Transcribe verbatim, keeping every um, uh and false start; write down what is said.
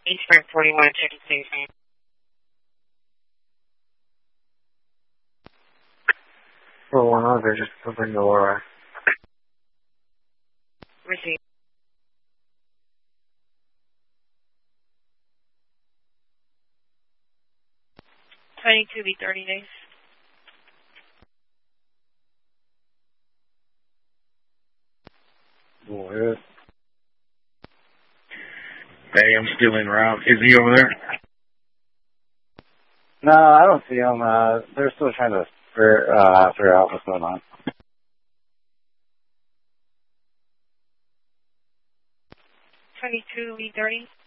Eastburn forty-one, checking station. four one hundred, just covering the Laura. Receive. twenty-two B thirty days. Boy, Hey, I'm still en route. Is he over there? no, I don't see them. Uh, they're still trying to figure, uh, figure out what's going on. twenty-two B thirty.